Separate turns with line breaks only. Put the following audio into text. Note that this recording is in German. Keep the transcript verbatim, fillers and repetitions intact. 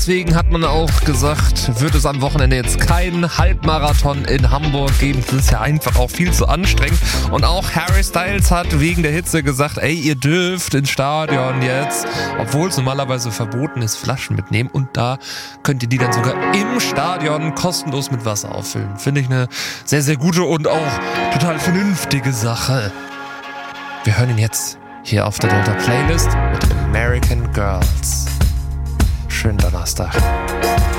Deswegen hat man auch gesagt, wird es am Wochenende jetzt keinen Halbmarathon in Hamburg geben. Das ist ja einfach auch viel zu anstrengend. Und auch Harry Styles hat wegen der Hitze gesagt, ey, ihr dürft ins Stadion jetzt, obwohl es normalerweise verboten ist, Flaschen mitnehmen. Und da könnt ihr die dann sogar im Stadion kostenlos mit Wasser auffüllen. Finde ich eine sehr, sehr gute und auch total vernünftige Sache. Wir hören ihn jetzt hier auf der Delta Playlist mit American Girls. Schönen Donnerstag.